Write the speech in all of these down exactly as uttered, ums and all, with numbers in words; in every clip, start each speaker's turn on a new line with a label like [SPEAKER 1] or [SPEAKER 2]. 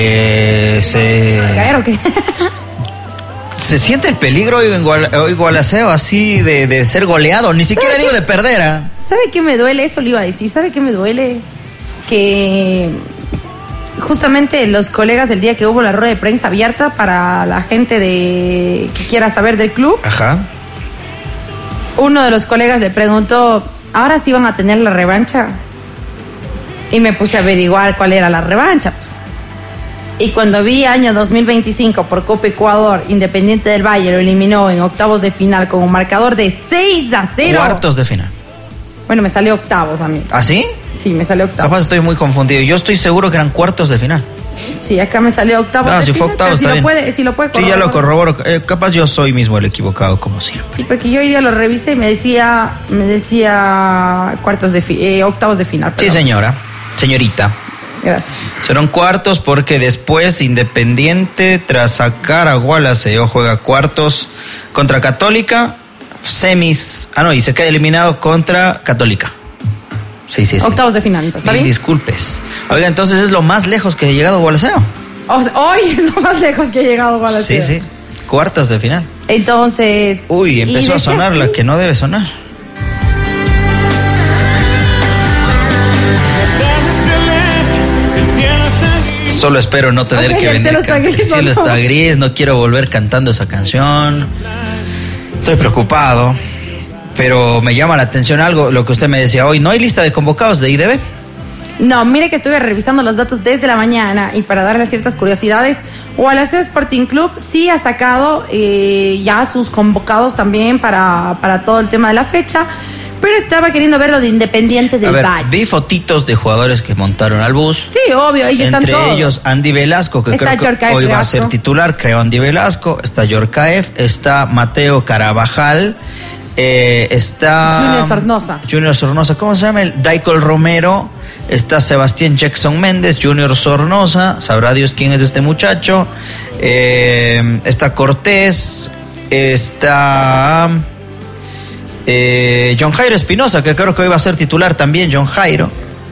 [SPEAKER 1] Eh, se...
[SPEAKER 2] ¿Claro que?
[SPEAKER 1] Se siente el peligro hoy en Guala, hoy Gualaceo así de, de ser goleado, ni siquiera digo de perder. ¿eh?
[SPEAKER 2] ¿Sabe qué me duele? Eso le iba a decir. ¿Sabe qué me duele? Que justamente los colegas del día que hubo la rueda de prensa abierta para la gente de que quiera saber del club.
[SPEAKER 1] Ajá.
[SPEAKER 2] Uno de los colegas le preguntó, ¿ahora sí van a tener la revancha? Y me puse a averiguar cuál era la revancha, pues. Y cuando vi año dos mil veinticinco por Copa Ecuador, Independiente del Valle lo eliminó en octavos de final con un marcador de seis a cero.
[SPEAKER 1] Cuartos de final.
[SPEAKER 2] Bueno, me salió octavos a mí.
[SPEAKER 1] ¿Ah, sí?
[SPEAKER 2] Sí, me salió octavos.
[SPEAKER 1] Capaz estoy muy confundido. Yo estoy seguro que eran cuartos de final.
[SPEAKER 2] Sí, acá me salió octavos
[SPEAKER 1] no,
[SPEAKER 2] de
[SPEAKER 1] si
[SPEAKER 2] final.
[SPEAKER 1] Fue octavos,
[SPEAKER 2] si, lo puede, si lo puede
[SPEAKER 1] corroborar. Sí, ya lo corroboro. Eh, capaz yo soy mismo el equivocado, como siempre.
[SPEAKER 2] Sí, porque yo hoy día lo revisé y me decía, me decía cuartos de fi- eh, octavos de final.
[SPEAKER 1] Perdón. Sí, señora. Señorita.
[SPEAKER 2] Gracias.
[SPEAKER 1] Serán cuartos porque después Independiente, tras sacar a Gualaceo, juega cuartos contra Católica, semis, ah no, y se queda eliminado contra Católica. Sí, sí, sí.
[SPEAKER 2] Octavos de final, entonces, ¿está bien?
[SPEAKER 1] Disculpes. Oiga, entonces es lo más lejos que ha llegado Gualaceo.
[SPEAKER 2] O sea, hoy es lo más lejos que he llegado Gualaceo.
[SPEAKER 1] Sí, sí. Cuartos de final.
[SPEAKER 2] Entonces...
[SPEAKER 1] Uy, empezó a sonar la que no debe sonar. Solo espero no tener okay, que venir. El cielo está gris. El cielo está gris, no quiero volver cantando esa canción. Estoy preocupado, pero me llama la atención algo, lo que usted me decía hoy. ¿No hay lista de convocados de I D B?
[SPEAKER 2] No, mire que estuve revisando los datos desde la mañana y para darle ciertas curiosidades, Gualaceo Sporting Club sí ha sacado eh, ya sus convocados también para, para todo el tema de la fecha. Pero estaba queriendo ver lo de Independiente del
[SPEAKER 1] a ver,
[SPEAKER 2] Valle.
[SPEAKER 1] Vi fotitos de jugadores que montaron al bus.
[SPEAKER 2] Sí, obvio, ahí están todos.
[SPEAKER 1] Entre ellos Andy Velasco, que
[SPEAKER 2] está
[SPEAKER 1] creo que hoy va a ser titular, creo Andy Velasco. Está Yorkaev, está Mateo Carabajal, eh, está...
[SPEAKER 2] Junior Sornosa.
[SPEAKER 1] Junior Sornosa, ¿cómo se llama? El Daikol Romero, está Sebastián Jackson Méndez, Junior Sornosa, sabrá Dios quién es este muchacho. Eh, está Cortés, está... Eh, John Jairo Espinosa, que creo que hoy va a ser titular también, John Jairo.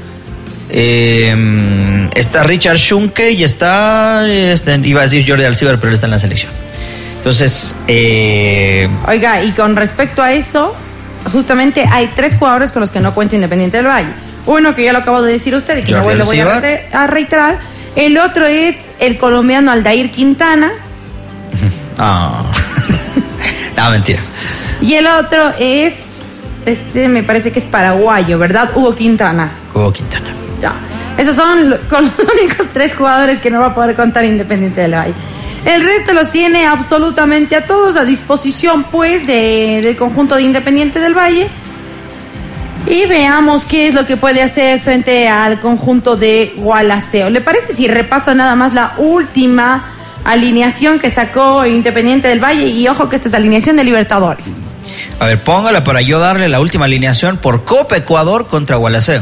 [SPEAKER 1] Eh, está Richard Schunke y está, está, iba a decir Jordi Alcibar, pero él está en la selección. Entonces, eh...
[SPEAKER 2] oiga, y con respecto a eso, justamente hay tres jugadores con los que no cuenta Independiente del Valle. Uno que ya lo acabo de decir usted y que no lo voy a reiterar. El otro es el colombiano Aldair Quintana.
[SPEAKER 1] Ah, no, mentira.
[SPEAKER 2] Y el otro es, este me parece que es paraguayo, ¿verdad? Hugo Quintana.
[SPEAKER 1] Hugo Quintana.
[SPEAKER 2] Ya. Esos son los únicos tres jugadores que no va a poder contar Independiente del Valle. El resto los tiene absolutamente a todos a disposición, pues, de, del conjunto de Independiente del Valle. Y veamos qué es lo que puede hacer frente al conjunto de Gualaceo. ¿Le parece si repaso nada más la última alineación que sacó Independiente del Valle? Y ojo que esta es alineación de Libertadores.
[SPEAKER 1] A ver, póngala para yo darle la última alineación por Copa Ecuador contra Gualaceo.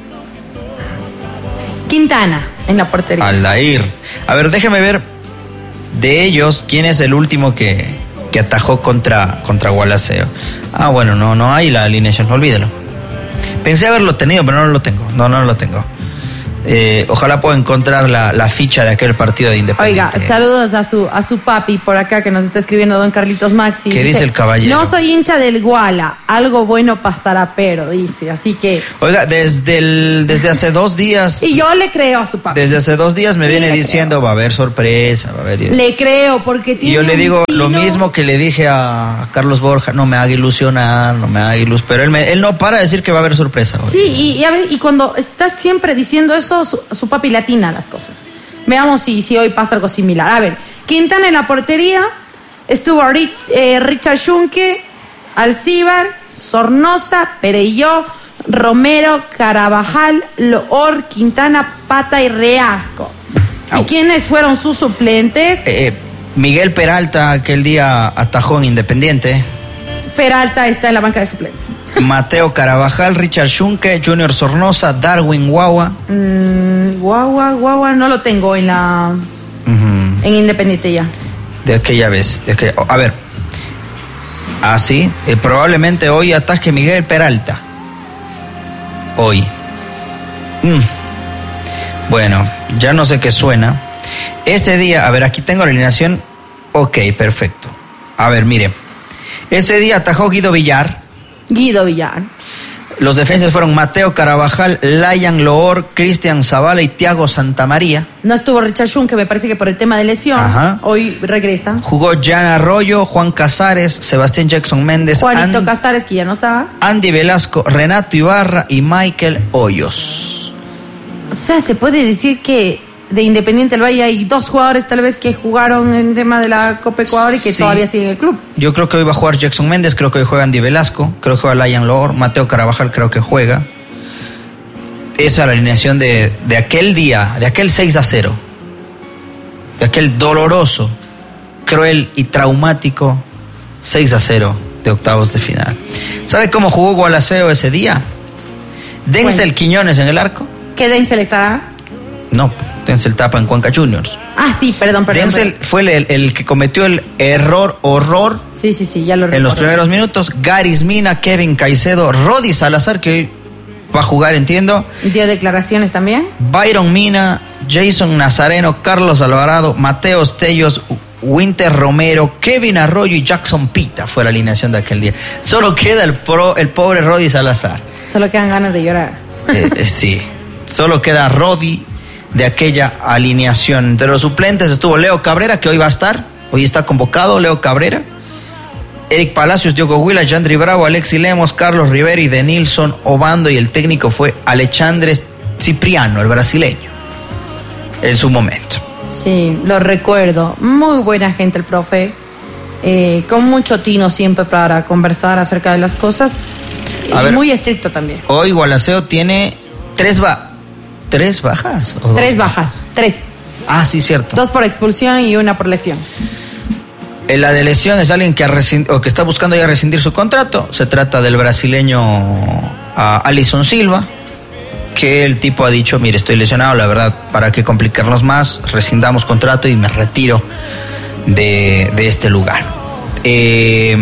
[SPEAKER 2] Quintana en la portería.
[SPEAKER 1] Aldair. A ver, déjeme ver de ellos quién es el último que, que atajó contra, contra Gualaceo. Ah, bueno, no, no hay la alineación, olvídelo. Pensé haberlo tenido, pero no lo tengo. No, no lo tengo. Eh, ojalá pueda encontrar la, la ficha de aquel partido de Independiente.
[SPEAKER 2] Oiga, saludos a su a su papi por acá que nos está escribiendo don Carlitos Maxi.
[SPEAKER 1] ¿Qué dice, dice el caballero?
[SPEAKER 2] No soy hincha del Guala, algo bueno pasará, pero dice, así que...
[SPEAKER 1] Oiga, desde el desde hace dos días...
[SPEAKER 2] Y yo le creo a su papi.
[SPEAKER 1] Desde hace dos días me sí, viene diciendo creo. Va a haber sorpresa, va a haber...
[SPEAKER 2] Le creo, porque tiene...
[SPEAKER 1] Y yo le digo
[SPEAKER 2] vino...
[SPEAKER 1] lo mismo que le dije a Carlos Borja, no me haga ilusionar, no me haga ilusionar, pero él, me, él no para de decir que va a haber sorpresa.
[SPEAKER 2] Sí, y, y, a ver, y cuando estás siempre diciendo eso, Su, su papi latina las cosas. Veamos si, si hoy pasa algo similar. A ver, Quintana en la portería, estuvo Rich, eh, Richard Schunke, Alcibar, Sornosa, Pereyó, Romero, Carabajal, Loor, Quintana, Pata y Reasco. Au. ¿Y quiénes fueron sus suplentes?
[SPEAKER 1] Eh, Miguel Peralta, aquel día atajó en Independiente.
[SPEAKER 2] Peralta está en la banca de suplentes.
[SPEAKER 1] Mateo Carabajal, Richard Schunke, Junior Sornosa, Darwin Guagua.
[SPEAKER 2] Mm, Guagua, Guagua, no lo tengo en la... Uh-huh. En Independiente ya.
[SPEAKER 1] De aquella vez. De aquella, a ver. Ah, sí. Eh, probablemente hoy ataque Miguel Peralta. Hoy. Mm. Bueno, ya no sé qué suena. Ese día, a ver, aquí tengo la alineación. Ok, perfecto. A ver, mire. Ese día atajó Guido Villar.
[SPEAKER 2] Guido Villar.
[SPEAKER 1] Los defensas fueron Mateo Carabajal, Layan Loor, Cristian Zavala y Thiago Santamaría.
[SPEAKER 2] No estuvo Richard Schun, que me parece que por el tema de lesión, Ajá. hoy regresa.
[SPEAKER 1] Jugó Jan Arroyo, Juan Casares, Sebastián Jackson Méndez,
[SPEAKER 2] Juanito And- Casares, que ya no estaba.
[SPEAKER 1] Andy Velasco, Renato Ibarra y Michael Hoyos.
[SPEAKER 2] O sea, se puede decir que de Independiente del Valle hay dos jugadores tal vez que jugaron en tema de la Copa Ecuador y que sí. todavía siguen en el club.
[SPEAKER 1] Yo creo que hoy va a jugar Jackson Méndez, creo que hoy juega Andy Velasco, creo que juega Layan Loor, Mateo Carabajal creo que juega. Esa es la alineación de, de aquel día, de aquel seis a cero, de aquel doloroso, cruel y traumático seis a cero de octavos de final. ¿Sabe cómo jugó Gualaceo ese día? Denzel bueno. Quiñones en el arco.
[SPEAKER 2] ¿Qué Denzel está?
[SPEAKER 1] No, Denzel tapa en Cuenca Juniors.
[SPEAKER 2] Ah, sí, perdón, perdón.
[SPEAKER 1] Denzel
[SPEAKER 2] perdón.
[SPEAKER 1] fue el, el que cometió el error, horror.
[SPEAKER 2] Sí, sí, sí, ya lo recuerdo.
[SPEAKER 1] En los primeros minutos, Garis Mina, Kevin Caicedo, Rodi Salazar, que hoy va a jugar, entiendo.
[SPEAKER 2] ¿Dio declaraciones también?
[SPEAKER 1] Byron Mina, Jason Nazareno, Carlos Alvarado, Mateo Stellos, Winter Romero, Kevin Arroyo y Jackson Pita fue la alineación de aquel día. Solo queda el, pro, el pobre Rodi Salazar.
[SPEAKER 2] Solo quedan ganas de llorar.
[SPEAKER 1] Eh, eh, sí, solo queda Rodi de aquella alineación. Entre los suplentes estuvo Leo Cabrera, que hoy va a estar, hoy está convocado Leo Cabrera, Eric Palacios, Diogo Huila, Yandri Bravo, Alexi Lemos, Carlos Rivera y Denilson Obando, y el técnico fue Alexandre Cipriano, el brasileño, en su momento.
[SPEAKER 2] Sí, lo recuerdo, muy buena gente el profe, eh, con mucho tino siempre para conversar acerca de las cosas, a y ver, muy estricto también.
[SPEAKER 1] Hoy Gualaceo tiene tres va ¿Tres bajas? ¿O?
[SPEAKER 2] Tres bajas, tres.
[SPEAKER 1] Ah, sí, cierto.
[SPEAKER 2] Dos por expulsión y una por lesión.
[SPEAKER 1] La de lesión es alguien que, ha rescind- o que está buscando ya rescindir su contrato. Se trata del brasileño uh, Alisson Silva, que el tipo ha dicho, mire, estoy lesionado, la verdad, para qué complicarnos más, rescindamos contrato y me retiro de, de este lugar. Eh,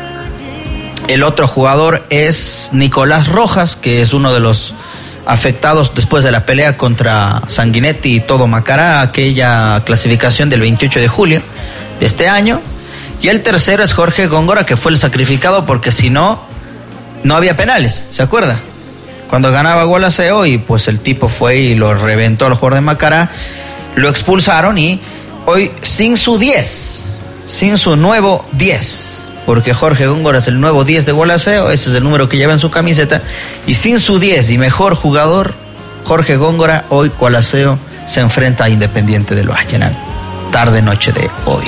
[SPEAKER 1] el otro jugador es Nicolás Rojas, que es uno de los afectados después de la pelea contra Sanguinetti y todo Macará, aquella clasificación del veintiocho de julio de este año. Y el tercero es Jorge Góngora, que fue el sacrificado porque si no, no había penales, ¿se acuerda? Cuando ganaba Gualaceo y pues el tipo fue y lo reventó al jugador de Macará, lo expulsaron y hoy sin su diez, sin su nuevo diez, porque Jorge Góngora es el nuevo diez de Gualaceo, ese es el número que lleva en su camiseta, y sin su diez y mejor jugador, Jorge Góngora, hoy Gualaceo se enfrenta a Independiente del Valle, tarde noche de hoy.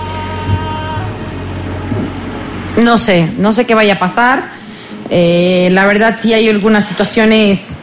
[SPEAKER 2] No sé, no sé qué vaya a pasar, eh, la verdad sí hay algunas situaciones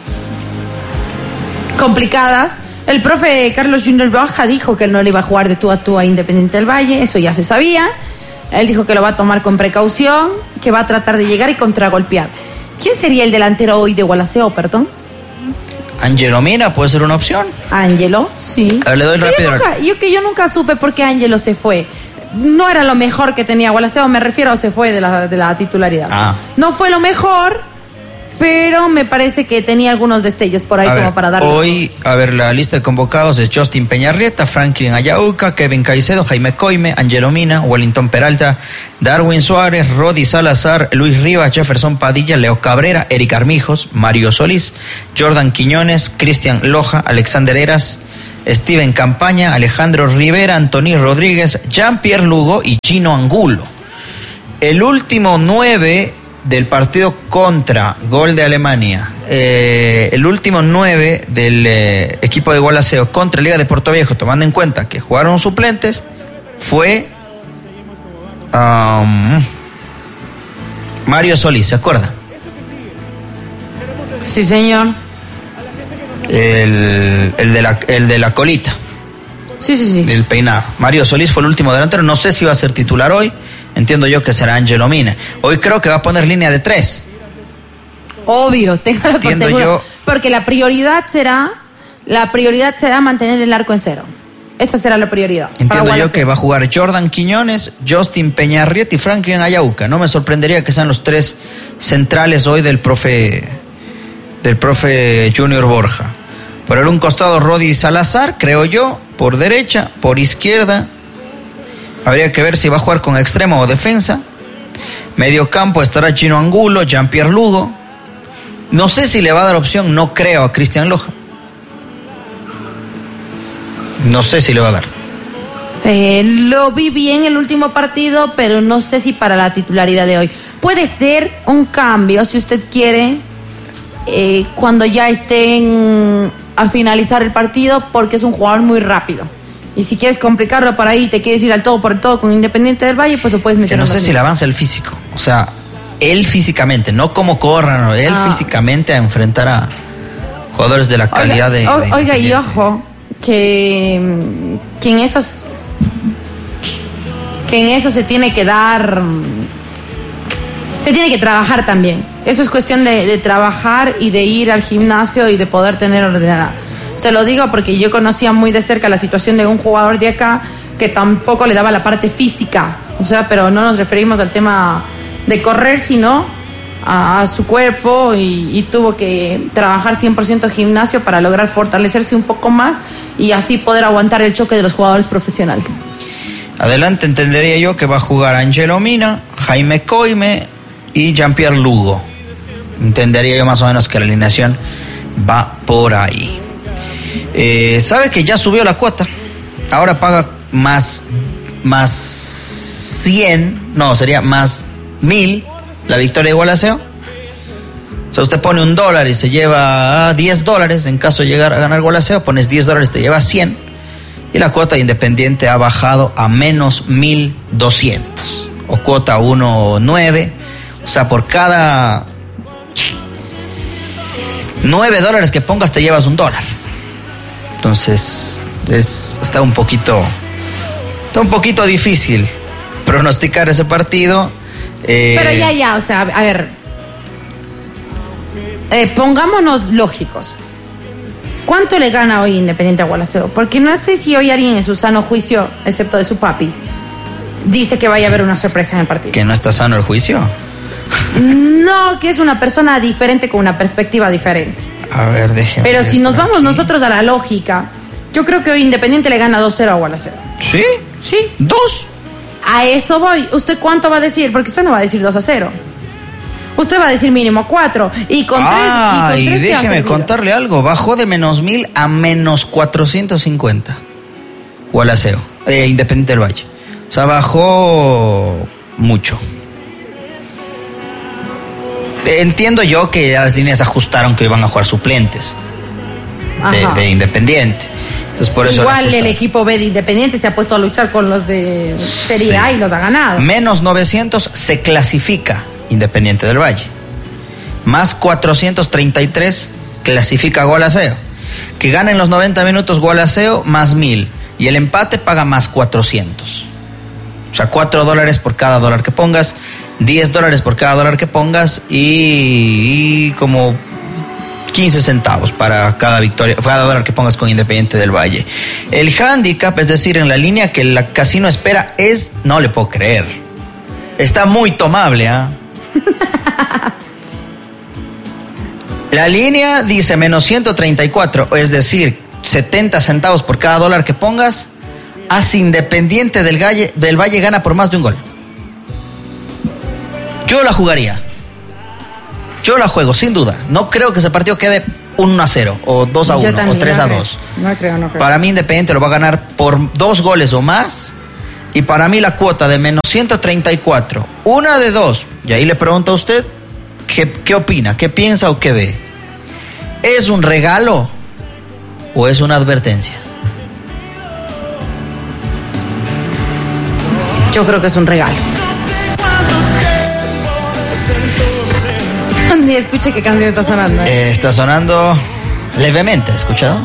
[SPEAKER 2] complicadas. El profe Carlos Junior Borja dijo que él no le iba a jugar de tú a tú a Independiente del Valle, eso ya se sabía. Él dijo que lo va a tomar con precaución, que va a tratar de llegar y contragolpear. ¿Quién sería el delantero hoy de Gualaceo, perdón?
[SPEAKER 1] Ángelo Mina puede ser una opción.
[SPEAKER 2] Ángelo, sí.
[SPEAKER 1] A ver, le doy rápido.
[SPEAKER 2] Yo, nunca, yo que yo nunca supe por qué Ángelo se fue. No era lo mejor que tenía Gualaceo, me refiero a se fue de la, de la titularidad. Ah. No fue lo mejor, pero me parece que tenía algunos destellos por ahí a como ver, para darle.
[SPEAKER 1] Hoy, a ver, la lista de convocados es Justin Peñarrieta, Franklin Ayauca, Kevin Caicedo, Jaime Coime, Ángelo Mina, Wellington Peralta, Darwin Suárez, Rodi Salazar, Luis Rivas, Jefferson Padilla, Leo Cabrera, Eric Armijos, Mario Solís, Jordan Quiñones, Cristian Loja, Alexander Heras, Steven Campaña, Alejandro Rivera, Anthony Rodríguez, Jean-Pierre Lugo y Gino Angulo. El último nueve del partido contra gol de Alemania, eh, el último nueve del eh, equipo de Gualaceo contra Liga de Puerto Viejo, tomando en cuenta que jugaron suplentes, fue um, Mario Solís, ¿se acuerda?
[SPEAKER 2] Sí, señor.
[SPEAKER 1] El, el, de la, el de la colita.
[SPEAKER 2] Sí, sí, sí.
[SPEAKER 1] El peinado. Mario Solís fue el último delantero, no sé si va a ser titular hoy. Entiendo yo que será Ángelo Mina. Hoy creo que va a poner línea de tres.
[SPEAKER 2] Obvio, téngalo por seguro. Yo... Porque la prioridad será, la prioridad será mantener el arco en cero. Esa será la prioridad.
[SPEAKER 1] Entiendo yo que va a jugar Jordan Quiñones, Justin Peñarrieta y Franklin Ayauca. No me sorprendería que sean los tres centrales hoy del profe, del profe Junior Borja. Por el un costado Rodi Salazar, creo yo, por derecha, por izquierda. Habría que ver si va a jugar con extremo o defensa. Medio campo estará Chino Angulo, Jean-Pierre Lugo. No sé si le va a dar opción, no creo, a Cristian Loja. No sé si le va a dar.
[SPEAKER 2] Eh, lo vi bien el último partido, pero no sé si para la titularidad de hoy. Puede ser un cambio, si usted quiere, eh, cuando ya estén a finalizar el partido, porque es un jugador muy rápido. Y si quieres complicarlo para ahí, te quieres ir al todo por el todo con Independiente del Valle, pues lo puedes meter.
[SPEAKER 1] Que no sé si le avanza el físico. O sea, él físicamente, no como corran, no, él ah. físicamente a enfrentar a jugadores de la calidad
[SPEAKER 2] oiga,
[SPEAKER 1] de, de...
[SPEAKER 2] Oiga, y ojo, que, que en esos... que en eso se tiene que dar, se tiene que trabajar también. Eso es cuestión de, de trabajar y de ir al gimnasio y de poder tener ordenada. Se lo digo porque yo conocía muy de cerca la situación de un jugador de acá que tampoco le daba la parte física, o sea, pero no nos referimos al tema de correr, sino a, a su cuerpo y, y tuvo que trabajar cien por ciento gimnasio para lograr fortalecerse un poco más y así poder aguantar el choque de los jugadores profesionales.
[SPEAKER 1] Adelante entendería yo que va a jugar Angelo Mina, Jaime Coime y Jean-Pierre Lugo. Entendería yo más o menos que la alineación va por ahí. Eh, ¿Sabe que ya subió la cuota? Ahora paga más, más cien, no, sería más mil la victoria de Gualaceo. O sea, usted pone un dólar y se lleva diez dólares. En caso de llegar a ganar Gualaceo, pones diez dólares, te lleva cien. Y la cuota de Independiente ha bajado a menos mil doscientos. O cuota uno punto nueve. O sea, por cada nueve dólares que pongas te llevas un dólar. Entonces, es, está un poquito... Está un poquito difícil pronosticar ese partido. Eh,
[SPEAKER 2] Pero ya, ya, o sea, a ver... Eh, pongámonos lógicos. ¿Cuánto le gana hoy Independiente a Gualaceo? Porque no sé si hoy alguien en su sano juicio, excepto de su papi, dice que vaya a haber una sorpresa en el partido.
[SPEAKER 1] ¿Que no está sano el juicio?
[SPEAKER 2] No, que es una persona diferente con una perspectiva diferente.
[SPEAKER 1] A ver, déjeme.
[SPEAKER 2] Pero si nos vamos aquí nosotros a la lógica, yo creo que hoy Independiente le gana dos cero a Gualaceo.
[SPEAKER 1] ¿Sí?
[SPEAKER 2] Sí.
[SPEAKER 1] ¿Dos?
[SPEAKER 2] A eso voy. ¿Usted cuánto va a decir? Porque usted no va a decir dos a cero. Usted va a decir mínimo cuatro. Y con
[SPEAKER 1] ah,
[SPEAKER 2] tres. Y, con tres
[SPEAKER 1] y déjeme contarle algo. Bajó de menos mil a menos cuatrocientos cincuenta. Gualaceo. Eh, Independiente del Valle. O sea, bajó mucho. Entiendo yo que las líneas ajustaron que iban a jugar suplentes de, de Independiente. Entonces, por eso
[SPEAKER 2] igual el equipo B de Independiente se ha puesto a luchar con los de Serie sí. A y los ha ganado.
[SPEAKER 1] Menos novecientos se clasifica Independiente del Valle. Más cuatrocientos treinta y tres clasifica Gualaceo. Que gana en los noventa minutos Gualaceo más mil. Y el empate paga más cuatrocientos. O sea, cuatro dólares por cada dólar que pongas. diez dólares por cada dólar que pongas. Y, y como quince centavos para cada victoria, cada dólar que pongas con Independiente del Valle. El handicap, es decir, en la línea que el casino espera es, no le puedo creer. Está muy tomable, ¿ah? ¿eh? La línea dice menos ciento treinta y cuatro, es decir, setenta centavos por cada dólar que pongas. Hace Independiente del Valle, del Valle gana por más de un gol. Yo la jugaría. Yo la juego, sin duda. No creo que ese partido quede uno a cero, o dos a uno, o tres a dos.
[SPEAKER 2] No creo, no creo.
[SPEAKER 1] Para mí Independiente lo va a ganar por dos goles o más. Y para mí la cuota de menos ciento treinta y cuatro, una de dos. Y ahí le pregunto a usted, ¿qué, qué opina? ¿Qué piensa o qué ve? ¿Es un regalo o es una advertencia?
[SPEAKER 2] Yo creo que es un regalo. Ni escuche qué canción está sonando. ¿eh?
[SPEAKER 1] Eh, está sonando levemente, ¿has escuchado?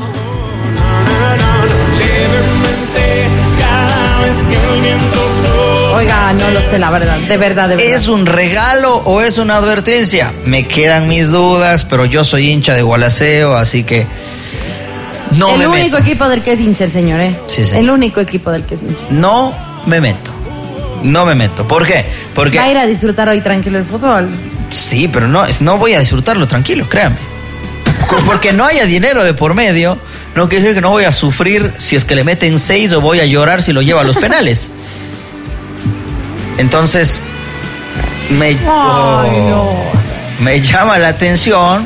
[SPEAKER 2] Oiga, no lo sé, la verdad, de verdad, de verdad.
[SPEAKER 1] ¿Es un regalo o es una advertencia? Me quedan mis dudas, pero yo soy hincha de Gualaceo, así que no
[SPEAKER 2] el
[SPEAKER 1] me meto.
[SPEAKER 2] El único equipo del que es hincha el señor, ¿eh?
[SPEAKER 1] Sí, sí.
[SPEAKER 2] El único equipo del que es hincha.
[SPEAKER 1] No me meto. No me meto. ¿Por qué? Porque
[SPEAKER 2] va a ir a disfrutar hoy tranquilo el fútbol.
[SPEAKER 1] Sí, pero no, no voy a disfrutarlo tranquilo, créame. Porque no haya dinero de por medio, no quiere decir que no voy a sufrir si es que le meten seis o voy a llorar si lo lleva a los penales. Entonces, me,
[SPEAKER 2] Ay,
[SPEAKER 1] oh,
[SPEAKER 2] no.
[SPEAKER 1] me llama la atención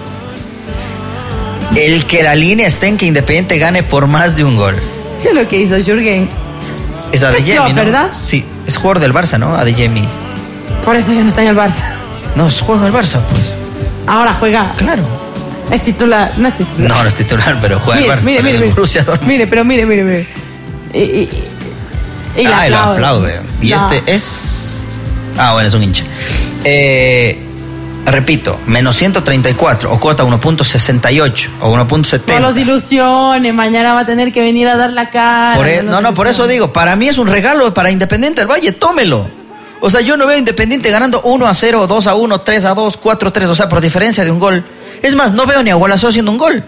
[SPEAKER 1] el que la línea esté en que Independiente gane por más de un gol.
[SPEAKER 2] ¿Qué es lo que hizo Jürgen?
[SPEAKER 1] Es Adeyemi,
[SPEAKER 2] Klopp,
[SPEAKER 1] ¿no?
[SPEAKER 2] ¿verdad?
[SPEAKER 1] Sí, es jugador del Barça, ¿no? Adeyemi.
[SPEAKER 2] Por eso ya no está en el Barça.
[SPEAKER 1] No, es jugador del Barça, pues.
[SPEAKER 2] Ahora juega.
[SPEAKER 1] Claro.
[SPEAKER 2] Es titular, no es titular.
[SPEAKER 1] No, no es titular, pero juega
[SPEAKER 2] Mire,
[SPEAKER 1] el Barça.
[SPEAKER 2] mire, mire, mire.
[SPEAKER 1] Borussia Dortmund.
[SPEAKER 2] Mire, pero mire, mire, mire. Y, y, y le
[SPEAKER 1] Ah, y lo
[SPEAKER 2] aplaude.
[SPEAKER 1] aplaude. Y
[SPEAKER 2] No.
[SPEAKER 1] este es... Ah, bueno, es un hincha. Eh, repito, menos ciento treinta y cuatro o cuota uno punto sesenta y ocho o uno punto setenta.
[SPEAKER 2] No los ilusiones, mañana va a tener que venir a dar la cara.
[SPEAKER 1] Por e-
[SPEAKER 2] los
[SPEAKER 1] no, no, por eso
[SPEAKER 2] ilusiones.
[SPEAKER 1] digo, para mí es un regalo para Independiente del Valle, tómelo. O sea, yo no veo Independiente ganando uno a cero, dos a uno, tres a dos, cuatro a tres, o sea, por diferencia de un gol. Es más, no veo ni a Gualazo haciendo un gol.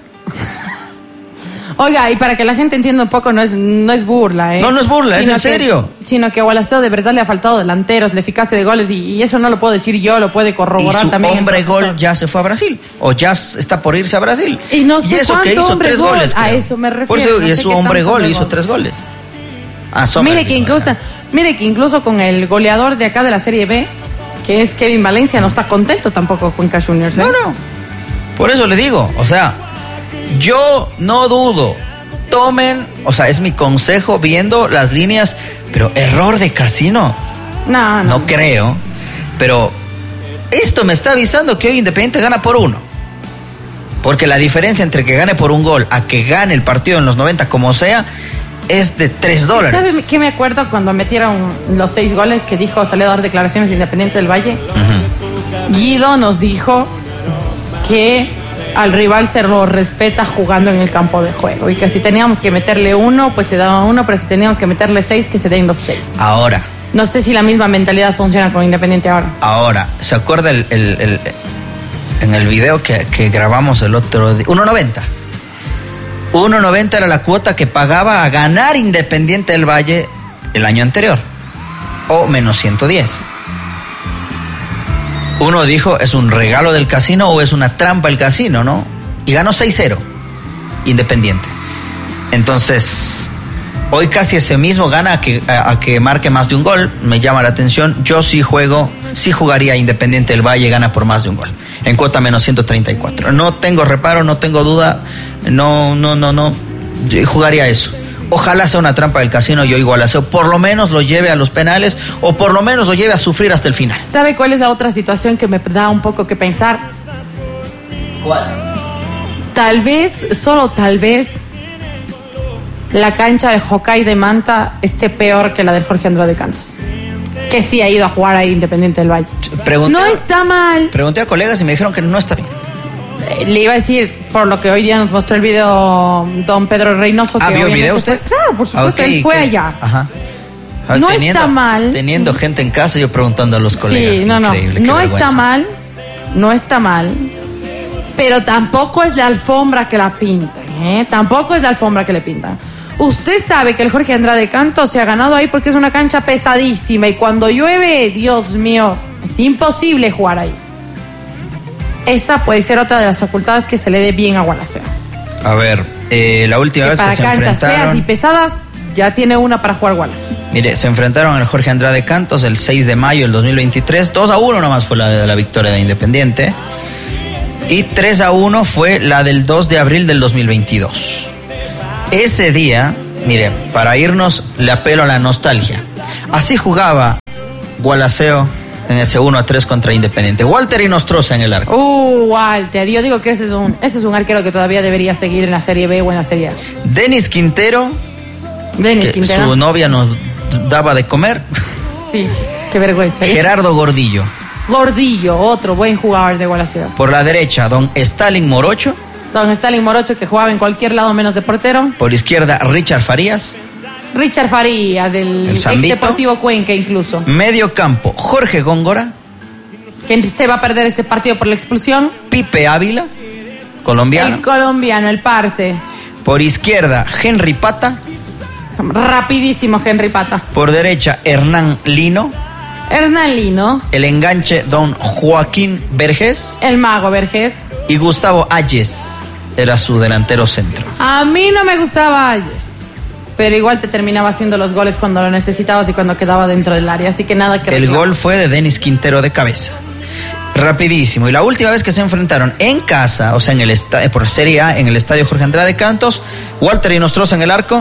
[SPEAKER 2] Oiga, y para que la gente entienda un poco, no es, no es burla, ¿eh?
[SPEAKER 1] No, no es burla, es
[SPEAKER 2] Sino
[SPEAKER 1] en
[SPEAKER 2] que-
[SPEAKER 1] serio.
[SPEAKER 2] Sino que a Gualaceo de verdad le ha faltado delanteros, la eficacia de goles, y, y eso no lo puedo decir yo, lo puede
[SPEAKER 1] Y
[SPEAKER 2] corroborar
[SPEAKER 1] su
[SPEAKER 2] también. el
[SPEAKER 1] hombre
[SPEAKER 2] profesor.
[SPEAKER 1] gol ya se fue a Brasil. O ya s- está por irse a Brasil.
[SPEAKER 2] Y no sé
[SPEAKER 1] eso que
[SPEAKER 2] cuánto
[SPEAKER 1] hizo
[SPEAKER 2] hombre
[SPEAKER 1] tres
[SPEAKER 2] gol.
[SPEAKER 1] goles.
[SPEAKER 2] A
[SPEAKER 1] creo.
[SPEAKER 2] eso me refiero,
[SPEAKER 1] Por eso,
[SPEAKER 2] no
[SPEAKER 1] y
[SPEAKER 2] sé
[SPEAKER 1] es su
[SPEAKER 2] qué
[SPEAKER 1] hombre
[SPEAKER 2] tanto
[SPEAKER 1] gol,
[SPEAKER 2] hombre
[SPEAKER 1] hizo
[SPEAKER 2] gol.
[SPEAKER 1] tres goles. Ah, Sommer,
[SPEAKER 2] Mire que,
[SPEAKER 1] digo,
[SPEAKER 2] incluso, mire que incluso con el goleador de acá de la Serie B, que es Kevin Valencia, no está contento tampoco Cuenca Juniors, ¿eh?
[SPEAKER 1] No, no. Por eso le digo, o sea, yo no dudo. Tomen, o sea, es mi consejo viendo las líneas, pero error de casino,
[SPEAKER 2] No, no.
[SPEAKER 1] no creo. Pero esto me está avisando que hoy Independiente gana por uno. Porque la diferencia entre que gane por un gol a que gane el partido en los noventa como sea, es de tres dólares.
[SPEAKER 2] ¿Sabe qué me acuerdo cuando metieron los seis goles que dijo, salió a dar declaraciones de Independiente del Valle?
[SPEAKER 1] Ujú.
[SPEAKER 2] Guido nos dijo que al rival se lo respeta jugando en el campo de juego y que si teníamos que meterle uno, pues se daba uno, pero si teníamos que meterle seis, que se den los seis.
[SPEAKER 1] Ahora,
[SPEAKER 2] No sé si la misma mentalidad funciona con Independiente ahora.
[SPEAKER 1] ahora, ¿se acuerda el, el- el- en el video que, que grabamos el otro día? uno noventa. uno noventa era la cuota que pagaba a ganar Independiente del Valle el año anterior. O menos ciento diez. Uno dijo, ¿es un regalo del casino o es una trampa el casino, no? Y ganó seis cero, Independiente. Entonces, hoy casi ese mismo gana a que, a, a que marque más de un gol. Me llama la atención. Yo sí juego, sí jugaría Independiente del Valle, gana por más de un gol. En cuota menos ciento treinta y cuatro. No tengo reparo, no tengo duda. No, no, no, no. Yo jugaría eso. Ojalá sea una trampa del casino y hoy Gualaceo por lo menos lo lleve a los penales o por lo menos lo lleve a sufrir hasta el final.
[SPEAKER 2] ¿Sabe cuál es la otra situación que me da un poco que pensar?
[SPEAKER 1] ¿Cuál?
[SPEAKER 2] Tal vez, solo tal vez, la cancha del Hokkaido de Manta esté peor que la del Jorge Andrade Cantos, que sí ha ido a jugar ahí Independiente del Valle.
[SPEAKER 1] Pregunté,
[SPEAKER 2] No está mal.
[SPEAKER 1] pregunté a colegas y me dijeron que no está bien.
[SPEAKER 2] Eh, Le iba a decir, por lo que hoy día nos mostró el video don Pedro Reynoso,
[SPEAKER 1] Ah,
[SPEAKER 2] que
[SPEAKER 1] ¿vio el
[SPEAKER 2] obviamente
[SPEAKER 1] video usted?
[SPEAKER 2] fue- claro, por supuesto,
[SPEAKER 1] Ah, ok,
[SPEAKER 2] él fue
[SPEAKER 1] ¿qué?
[SPEAKER 2] allá.
[SPEAKER 1] Ajá. Ah,
[SPEAKER 2] No está mal.
[SPEAKER 1] Teniendo gente en casa, yo preguntando a los colegas.
[SPEAKER 2] Sí, no, no,
[SPEAKER 1] Increíble, qué
[SPEAKER 2] no
[SPEAKER 1] vergüenza.
[SPEAKER 2] está mal, no está mal, pero tampoco es la alfombra que la pintan, ¿eh? Tampoco es la alfombra que le pintan. Usted sabe que el Jorge Andrade Cantos se ha ganado ahí porque es una cancha pesadísima y cuando llueve, Dios mío, es imposible jugar ahí. Esa puede ser otra de las facultades que se le dé bien a Gualaceo.
[SPEAKER 1] A ver, eh, la última
[SPEAKER 2] Que
[SPEAKER 1] vez
[SPEAKER 2] para
[SPEAKER 1] que se
[SPEAKER 2] canchas feas y
[SPEAKER 1] enfrentaron...
[SPEAKER 2] pesadas, ya tiene una para jugar Guala.
[SPEAKER 1] Mire, se enfrentaron al Jorge Andrade Cantos el seis de mayo del dos mil veintitrés. dos a uno nomás fue la, de la victoria de Independiente. Y tres a uno fue la del dos de abril del dos mil veintidós. Ese día, mire, para irnos, le apelo a la nostalgia. Así jugaba Gualaceo en ese uno a tres contra Independiente. Walter Inostroza en el arco.
[SPEAKER 2] Uh, Walter, yo digo que ese es un, ese es un arquero que todavía debería seguir en la Serie B o en la Serie A.
[SPEAKER 1] Denis Quintero,
[SPEAKER 2] Denis
[SPEAKER 1] que
[SPEAKER 2] Quintero.
[SPEAKER 1] su novia nos daba de comer.
[SPEAKER 2] Sí, qué vergüenza. ¿eh?
[SPEAKER 1] Gerardo Gordillo.
[SPEAKER 2] Gordillo, otro buen jugador de Gualaceo.
[SPEAKER 1] Por la derecha, don Stalin Morocho.
[SPEAKER 2] Don Stalin Morocho, que jugaba en cualquier lado menos de portero.
[SPEAKER 1] Por izquierda, Richard Farías.
[SPEAKER 2] Richard Farías, del
[SPEAKER 1] El
[SPEAKER 2] ex
[SPEAKER 1] Zambito.
[SPEAKER 2] Deportivo Cuenca incluso.
[SPEAKER 1] Medio campo, Jorge Góngora.
[SPEAKER 2] Que se va a perder este partido por la expulsión.
[SPEAKER 1] Pipe Ávila, colombiano.
[SPEAKER 2] El colombiano, el Parce.
[SPEAKER 1] Por izquierda, Henry Pata.
[SPEAKER 2] Rapidísimo Henry Pata.
[SPEAKER 1] Por derecha, Hernán Lino.
[SPEAKER 2] Hernán Lino.
[SPEAKER 1] El enganche, don Joaquín Vergés.
[SPEAKER 2] El Mago Vergés.
[SPEAKER 1] Y Gustavo Ayes era su delantero centro.
[SPEAKER 2] A mí no me gustaba Ayes, pero igual te terminaba haciendo los goles cuando lo necesitabas y cuando quedaba dentro del área, así que nada que
[SPEAKER 1] El
[SPEAKER 2] reclamar.
[SPEAKER 1] gol fue de Denis Quintero de cabeza. Rapidísimo. Y la última vez que se enfrentaron en casa, o sea, en el estadio, por Serie A, en el estadio Jorge Andrade Cantos, Walter Inostroza en el arco,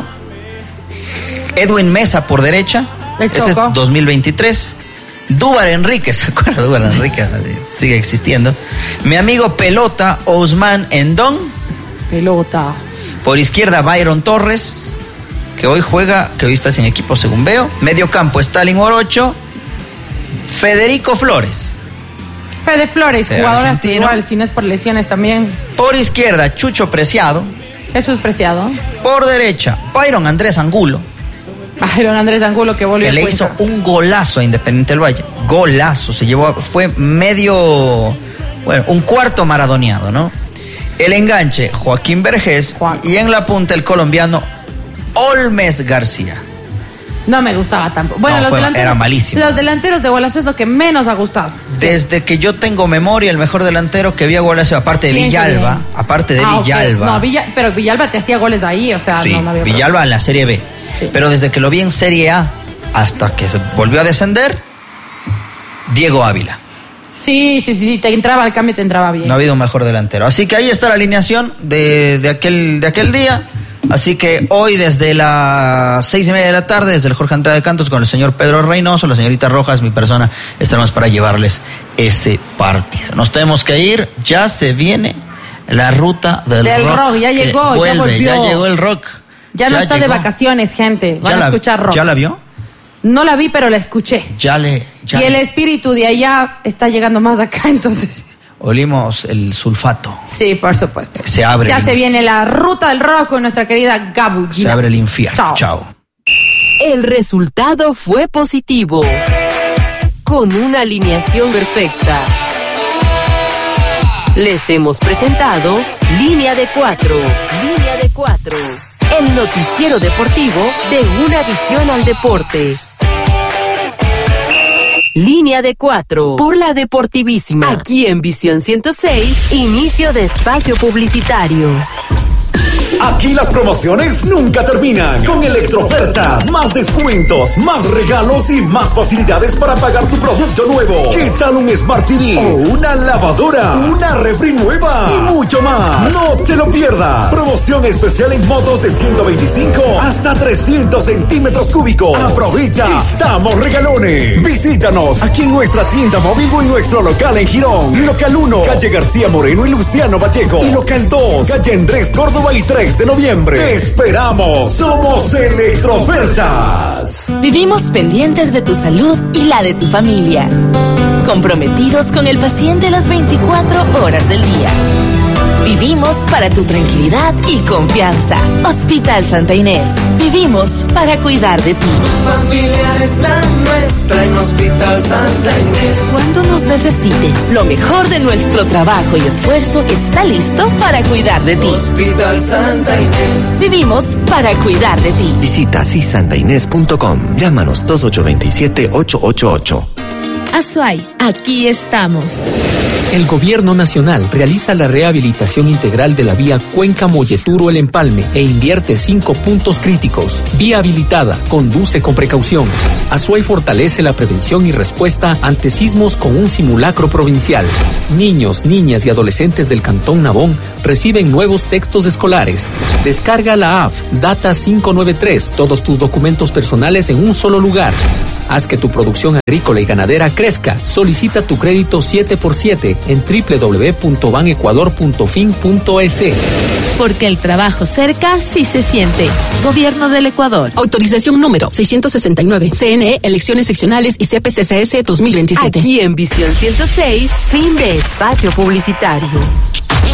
[SPEAKER 1] Edwin Mesa por derecha.
[SPEAKER 2] Le
[SPEAKER 1] Ese es
[SPEAKER 2] chocó.
[SPEAKER 1] dos mil veintitrés. Dúbar Enrique, ¿se acuerda? Dúbar Enrique sigue existiendo. Mi amigo Pelota Ousmane Endón.
[SPEAKER 2] Pelota.
[SPEAKER 1] Por izquierda Byron Torres, que hoy juega, que hoy está sin equipo según veo. Medio campo Stalin Orocho. Federico Flores.
[SPEAKER 2] Fede Flores,
[SPEAKER 1] Sí,
[SPEAKER 2] jugadoras
[SPEAKER 1] argentino.
[SPEAKER 2] igual, si no es por lesiones también.
[SPEAKER 1] Por izquierda Chucho Preciado.
[SPEAKER 2] Jesús Preciado.
[SPEAKER 1] Por derecha Byron Andrés Angulo,
[SPEAKER 2] Byron Andrés Angulo que volvió
[SPEAKER 1] que
[SPEAKER 2] a
[SPEAKER 1] le
[SPEAKER 2] Cuenca.
[SPEAKER 1] hizo un golazo a Independiente del Valle. Golazo, se llevó, fue medio, bueno, un cuarto maradoneado, ¿no? El enganche, Joaquín Vergés.
[SPEAKER 2] Juan.
[SPEAKER 1] Y en la punta el colombiano Olmes García.
[SPEAKER 2] No me gustaba tampoco. Bueno,
[SPEAKER 1] No,
[SPEAKER 2] los
[SPEAKER 1] fue-
[SPEAKER 2] delanteros.
[SPEAKER 1] era malísimo.
[SPEAKER 2] Los delanteros de Golazo es lo que menos ha gustado.
[SPEAKER 1] Desde que yo tengo memoria, el mejor delantero que había golazo, aparte de
[SPEAKER 2] Piense
[SPEAKER 1] Villalba,
[SPEAKER 2] bien.
[SPEAKER 1] aparte de
[SPEAKER 2] Ah, ok.
[SPEAKER 1] Villalba.
[SPEAKER 2] No, Villa- pero Villalba te hacía goles ahí, o sea,
[SPEAKER 1] Sí,
[SPEAKER 2] no, no había
[SPEAKER 1] Villalba en la Serie B.
[SPEAKER 2] Sí.
[SPEAKER 1] Pero desde que lo vi en Serie A hasta que se volvió a descender, Diego Ávila.
[SPEAKER 2] Sí, sí, sí, sí, te entraba al cambio, te entraba bien.
[SPEAKER 1] No ha habido un mejor delantero. Así que ahí está la alineación de, de, aquel, de aquel día. Así que hoy desde las seis y media de la tarde, desde el Jorge Andrade Cantos, con el señor Pedro Reynoso, la señorita Rojas, mi persona, estaremos para llevarles ese partido. Nos tenemos que ir, ya se viene la ruta del,
[SPEAKER 2] Del
[SPEAKER 1] rock.
[SPEAKER 2] rock, ya
[SPEAKER 1] que
[SPEAKER 2] llegó, ya
[SPEAKER 1] vuelve,
[SPEAKER 2] volvió.
[SPEAKER 1] ya llegó el rock.
[SPEAKER 2] Ya no está de
[SPEAKER 1] llegó.
[SPEAKER 2] vacaciones, gente. Van
[SPEAKER 1] ¿Ya
[SPEAKER 2] a
[SPEAKER 1] la-
[SPEAKER 2] escuchar rock.
[SPEAKER 1] ¿Ya la vio?
[SPEAKER 2] No la vi, pero la escuché.
[SPEAKER 1] Ya le... Ya
[SPEAKER 2] y el
[SPEAKER 1] le-
[SPEAKER 2] espíritu de allá está llegando más acá, entonces.
[SPEAKER 1] Olimos el sulfato.
[SPEAKER 2] Sí, por supuesto.
[SPEAKER 1] Se abre
[SPEAKER 2] Ya
[SPEAKER 1] el
[SPEAKER 2] se
[SPEAKER 1] inf-
[SPEAKER 2] viene la ruta del rock con nuestra querida Gabu.
[SPEAKER 1] Se abre el infierno.
[SPEAKER 2] Chao.
[SPEAKER 1] Chao.
[SPEAKER 3] El resultado fue positivo, con una alineación perfecta. Les hemos presentado Línea de Cuatro. Línea de Cuatro. El noticiero deportivo de una visión al deporte. Línea de Cuatro, por la Deportivísima. Aquí en Visión ciento seis, inicio de espacio publicitario.
[SPEAKER 4] Aquí las promociones nunca terminan. Con Electroofertas, más descuentos, más regalos y más facilidades para pagar tu producto nuevo. ¿Qué tal un Smart T V o una lavadora, una refri nueva y mucho más? No te lo pierdas. Promoción especial en motos de ciento veinticinco hasta trescientos centímetros cúbicos. Aprovecha, estamos regalones. Visítanos aquí en nuestra tienda móvil o en nuestro local en Girón. Local uno, calle García Moreno y Luciano Pacheco. Y local dos, calle Andrés Córdoba y tres de noviembre. ¡Te esperamos! Somos Electroofertas.
[SPEAKER 5] Vivimos pendientes de tu salud y la de tu familia. Comprometidos con el paciente las veinticuatro horas del día. Vivimos para tu tranquilidad y confianza. Hospital Santa Inés. Vivimos para cuidar de ti.
[SPEAKER 6] Familia es la nuestra en Hospital Santa Inés.
[SPEAKER 5] Cuando nos necesites, lo mejor de nuestro trabajo y esfuerzo está listo para cuidar de ti.
[SPEAKER 6] Hospital Santa Inés.
[SPEAKER 5] Vivimos para cuidar de ti.
[SPEAKER 7] Visita sisantainés punto com. Llámanos dos ocho dos siete, ocho ocho ocho.
[SPEAKER 5] Azuay, aquí estamos.
[SPEAKER 8] El Gobierno Nacional realiza la rehabilitación integral de la vía Cuenca-Molleturo-El Empalme e invierte cinco puntos críticos. Vía habilitada, conduce con precaución. Azuay fortalece la prevención y respuesta ante sismos con un simulacro provincial. Niños, niñas y adolescentes del Cantón Nabón reciben nuevos textos escolares. Descarga la app Data quinientos noventa y tres, todos tus documentos personales en un solo lugar. Haz que tu producción agrícola y ganadera crezca. Solicita tu crédito siete por siete en doble u doble u doble u punto ban ecuador punto fin punto es.
[SPEAKER 5] Porque el trabajo cerca sí se siente. Gobierno del Ecuador.
[SPEAKER 9] Autorización número seiscientos sesenta y nueve. C N E, Elecciones Seccionales y C P C C S dos mil veintisiete.
[SPEAKER 3] Aquí en Visión ciento seis, fin de espacio publicitario.